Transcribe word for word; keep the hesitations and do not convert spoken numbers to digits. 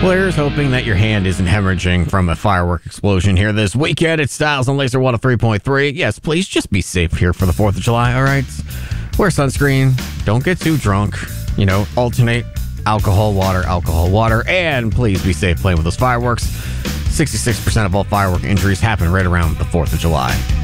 Well, here's hoping that your hand isn't hemorrhaging from a firework explosion here this weekend. It's Styles on Laser one oh three point three. Yes, please just be safe here for the fourth of July, all right? Wear sunscreen. Don't get too drunk. You know, alternate alcohol, water, alcohol, water. And please be safe playing with those fireworks. sixty-six percent of all firework injuries happen right around the fourth of July.